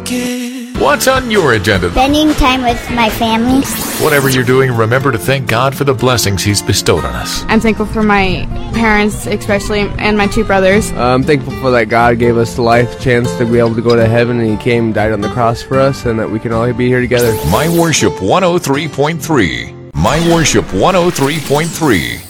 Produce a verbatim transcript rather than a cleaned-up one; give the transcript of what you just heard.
What's on your agenda? Spending time with my family. Whatever you're doing, remember to thank God for the blessings He's bestowed on us. I'm thankful for my parents, especially, and my two brothers. I'm thankful for that God gave us the life chance to be able to go to heaven, and He came and died on the cross for us, and that we can all be here together. My Worship one oh three point three. My Worship one oh three point three.